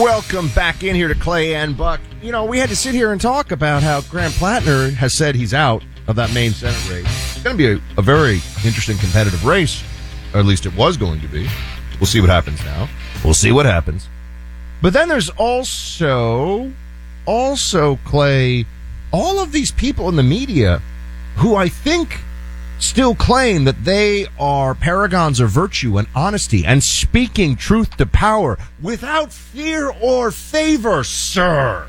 Welcome back in here to Clay and Buck. You know, we had to sit here and talk about how Graham Plattner has said he's out of that Maine Senate race. It's going to be a very interesting competitive race, or at least it was going to be. We'll see what happens now. We'll see what happens. But then there's also, Clay, all of these people in the media who I think still claim that they are paragons of virtue and honesty and speaking truth to power without fear or favor, sir.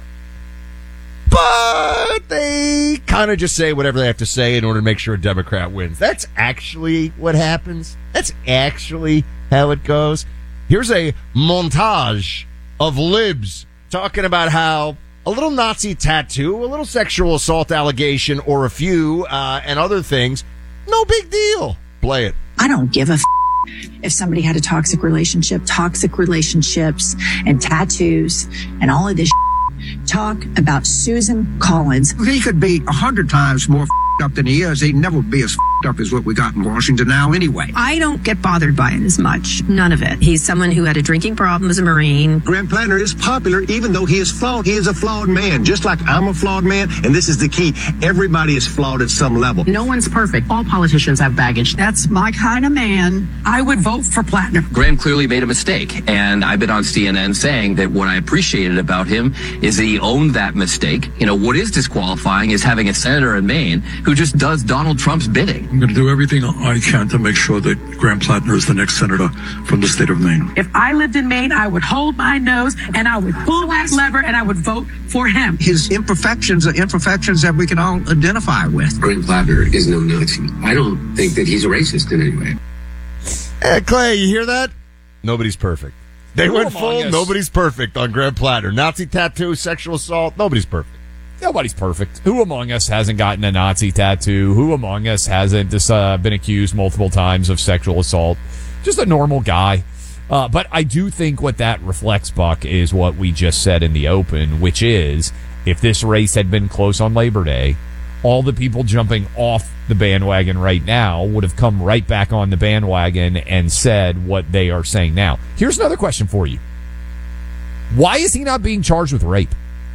But they kind of just say whatever they have to say in order to make sure a Democrat wins. That's actually what happens. That's actually how it goes. Here's a montage of libs talking about how a little Nazi tattoo, a little sexual assault allegation, or a few, and other things, no big deal. Play it. I don't give a if somebody had a toxic relationship, toxic relationships and tattoos and all of this. Talk about Susan Collins. He could be 100 times more up than he is. He'd never be as up as what we got in Washington now anyway. I don't get bothered by it as much. None of it. He's someone who had a drinking problem as a Marine. Graham Plattner is popular even though he is flawed. He is a flawed man, just like I'm a flawed man. And this is the key. Everybody is flawed at some level. No one's perfect. All politicians have baggage. That's my kind of man. I would vote for Plattner. Graham clearly made a mistake. And I've been on CNN saying that what I appreciated about him is that he owned that mistake. You know, what is disqualifying is having a senator in Maine who just does Donald Trump's bidding. I'm going to do everything I can to make sure that Graham Plattner is the next senator from the state of Maine. If I lived in Maine, I would hold my nose and I would pull that lever and I would vote for him. His imperfections are imperfections that we can all identify with. Graham Plattner is no Nazi. I don't think that he's a racist in any way. Hey, Clay, you hear that? Nobody's perfect. They went full, nobody's perfect on Graham Plattner. Nazi tattoo, sexual assault, nobody's perfect. Nobody's perfect. Who among us hasn't gotten a Nazi tattoo? Who among us hasn't been accused multiple times of sexual assault? Just a normal guy. But I do think what that reflects, Buck, is what we just said in the open, which is if this race had been close on Labor Day, all the people jumping off the bandwagon right now would have come right back on the bandwagon and said what they are saying now. Here's another question for you. Why is he not being charged with rape?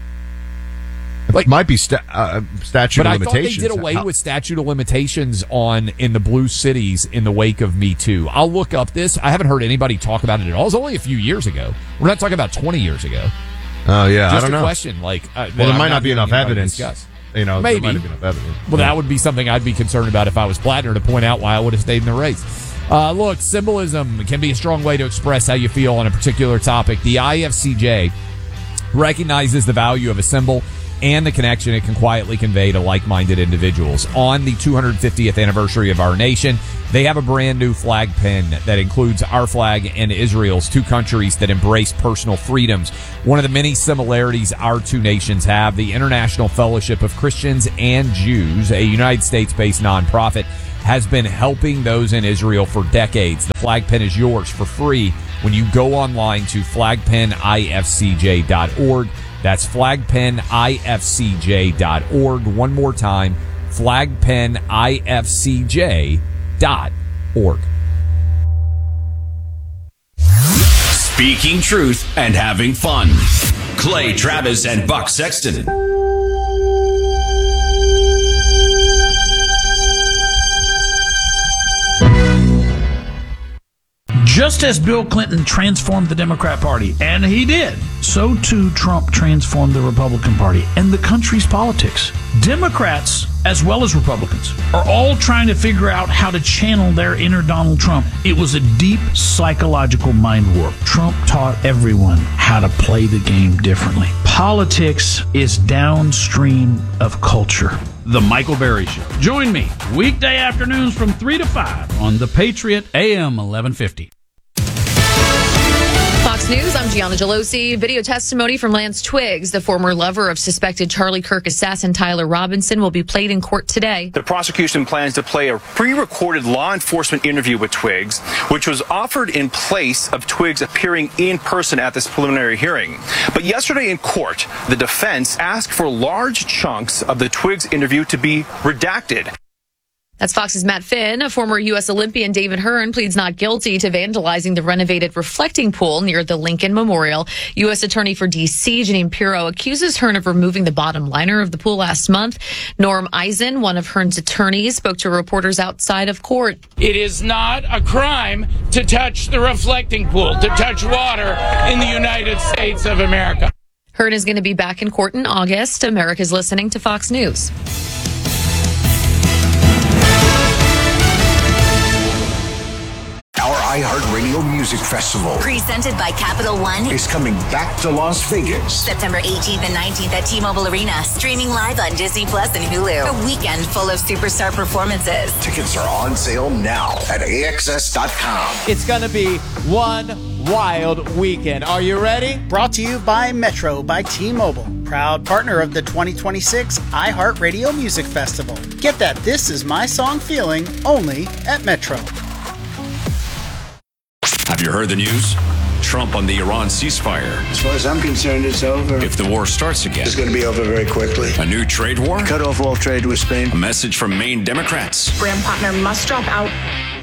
Like, might be statute of limitations. But I thought they did away with statute of limitations in the blue cities in the wake of Me Too. I'll look up this. I haven't heard anybody talk about it at all. It was only a few years ago. We're not talking about 20 years ago. Oh, yeah. Just I don't know. a question. Well, there might not be enough evidence. You know, maybe. There might not be enough evidence. Well, that would be something I'd be concerned about if I was Plattner, to point out why I would have stayed in the race. Look, symbolism can be a strong way to express how you feel on a particular topic. The IFCJ recognizes the value of a symbol and the connection it can quietly convey to like-minded individuals. On the 250th anniversary of our nation, they have a brand new flag pin that includes our flag and Israel's, two countries that embrace personal freedoms. One of the many similarities our two nations have, the International Fellowship of Christians and Jews, a United States-based nonprofit, has been helping those in Israel for decades. The flag pin is yours for free when you go online to flagpinifcj.org. That's flagpinifcj.org. One more time, flagpinifcj.org. Speaking truth and having fun. Clay Travis and Buck Sexton. Just as Bill Clinton transformed the Democrat Party, and he did, so too Trump transformed the Republican Party and the country's politics. Democrats, as well as Republicans, are all trying to figure out how to channel their inner Donald Trump. It was a deep psychological mind warp. Trump taught everyone how to play the game differently. Politics is downstream of culture. The Michael Berry Show. Join me weekday afternoons from 3 to 5 on The Patriot AM 1150. Fox News, I'm Gianna Gelosi. Video testimony from Lance Twiggs, the former lover of suspected Charlie Kirk assassin Tyler Robinson, will be played in court today. The prosecution plans to play a pre-recorded law enforcement interview with Twiggs, which was offered in place of Twiggs appearing in person at this preliminary hearing. But yesterday in court, the defense asked for large chunks of the Twiggs interview to be redacted. That's Fox's Matt Finn. A former U.S. Olympian David Hearn pleads not guilty to vandalizing the renovated reflecting pool near the Lincoln Memorial. U.S. Attorney for D.C. Janine Pirro accuses Hearn of removing the bottom liner of the pool last month. Norm Eisen, one of Hearn's attorneys, spoke to reporters outside of court. It is not a crime to touch the reflecting pool, to touch water in the United States of America. Hearn is going to be back in court in August. America's listening to Fox News. Our iHeartRadio Music Festival, presented by Capital One, is coming back to Las Vegas. September 18th and 19th at T-Mobile Arena. Streaming live on Disney Plus and Hulu. A weekend full of superstar performances. Tickets are on sale now at AXS.com. It's going to be one wild weekend. Are you ready? Brought to you by Metro by T-Mobile. Proud partner of the 2026 iHeartRadio Music Festival. Get that This Is My Song feeling only at Metro. Have you heard the news? Trump on the Iran ceasefire. As far as I'm concerned, it's over. If the war starts again, it's going to be over very quickly. A new trade war? Cut off all trade with Spain. A message from Maine Democrats. Graham Plattner must drop out.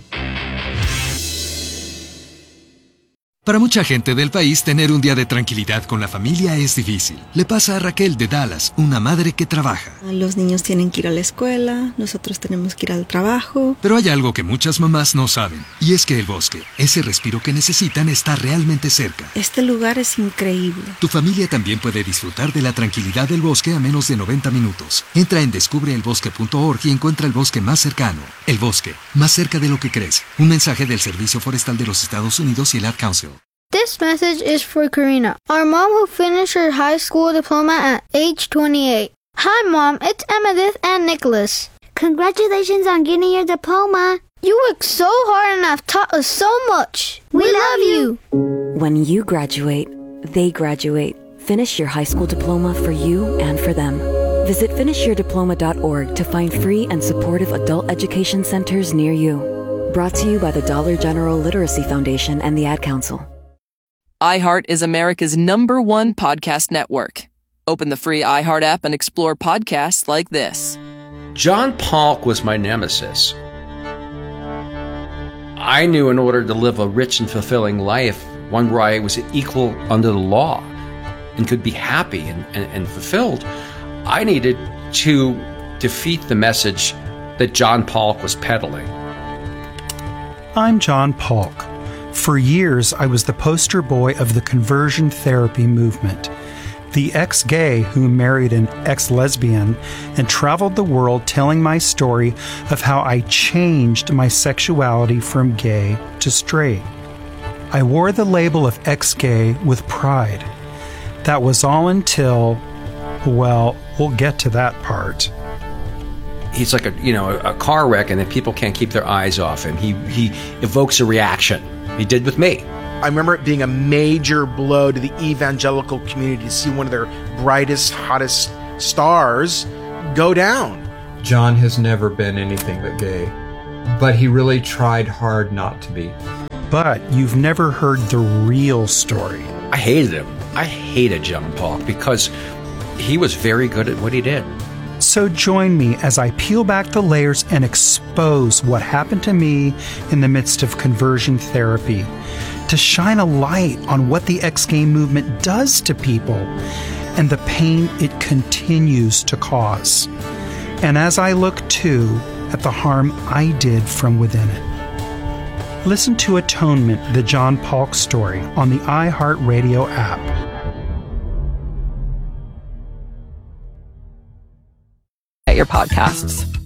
Para mucha gente del país, tener un día de tranquilidad con la familia es difícil. Le pasa a Raquel de Dallas, una madre que trabaja. Los niños tienen que ir a la escuela, nosotros tenemos que ir al trabajo. Pero hay algo que muchas mamás no saben, y es que el bosque, ese respiro que necesitan, está realmente cerca. Este lugar es increíble. Tu familia también puede disfrutar de la tranquilidad del bosque a menos de 90 minutos. Entra en descubreelbosque.org y encuentra el bosque más cercano. El bosque, más cerca de lo que crees. Un mensaje del Servicio Forestal de los Estados Unidos y el Ad Council. This message is for Karina, our mom who finished her high school diploma at age 28. Hi, Mom. It's Emmettith and Nicholas. Congratulations on getting your diploma. You worked so hard and have taught us so much. We love you. When you graduate, they graduate. Finish your high school diploma for you and for them. Visit finishyourdiploma.org to find free and supportive adult education centers near you. Brought to you by the Dollar General Literacy Foundation and the Ad Council. iHeart is America's #1 podcast network. Open the free iHeart app and explore podcasts like this. John Polk was my nemesis. I knew in order to live a rich and fulfilling life, one where I was equal under the law and could be happy and fulfilled, I needed to defeat the message that John Polk was peddling. I'm John Polk. For years, I was the poster boy of the conversion therapy movement. The ex-gay who married an ex-lesbian and traveled the world telling my story of how I changed my sexuality from gay to straight. I wore the label of ex-gay with pride. That was all until, well, we'll get to that part. He's like a car wreck, and then people can't keep their eyes off him. He evokes a reaction. He did with me. I remember it being a major blow to the evangelical community to see one of their brightest, hottest stars go down. John has never been anything but gay, but he really tried hard not to be. But you've never heard the real story. I hated him. I hated John Polk because he was very good at what he did. So join me as I peel back the layers and expose what happened to me in the midst of conversion therapy, to shine a light on what the ex-gay movement does to people and the pain it continues to cause. And as I look too at the harm I did from within it. Listen to Atonement, the John Polk story, on the iHeartRadio app. Your podcasts.